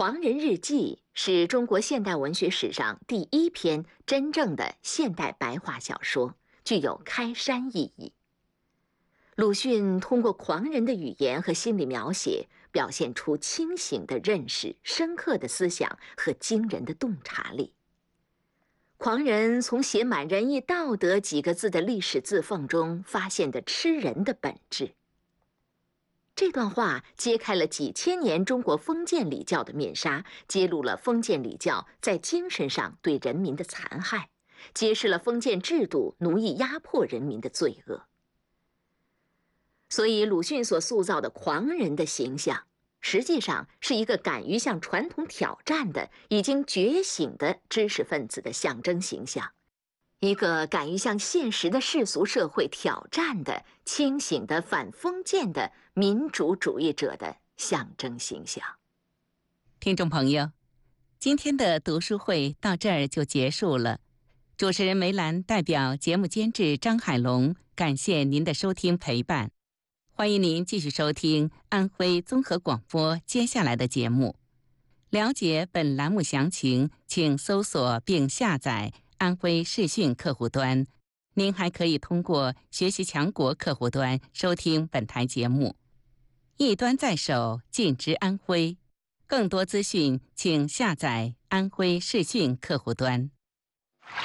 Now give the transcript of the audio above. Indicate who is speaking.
Speaker 1: 狂人日记》是中国现代文学史上第一篇真正的现代白话小说，具有开山意义。鲁迅通过狂人的语言和心理描写，表现出清醒的认识、深刻的思想和惊人的洞察力。狂人从写满仁义道德几个字的历史字缝中发现的吃人的本质。这段话揭开了几千年中国封建礼教的面纱，揭露了封建礼教在精神上对人民的残害，揭示了封建制度奴役压迫人民的罪恶。所以，鲁迅所塑造的狂人的形象，实际上是一个敢于向传统挑战的、已经觉醒的知识分子的象征形象。一个敢于向现实的世俗社会挑战的、清醒的反封建的民主主义者的象征形象。
Speaker 2: 听众朋友，今天的读书会到这儿就结束了。主持人梅兰代表节目监制张海龙，感谢您的收听陪伴。欢迎您继续收听安徽综合广播接下来的节目。了解本栏目详情，请搜索并下载安徽视讯客户端。您还可以通过学习强国客户端收听本台节目。一端在手，尽知安徽。更多资讯，请下载安徽视讯客户端。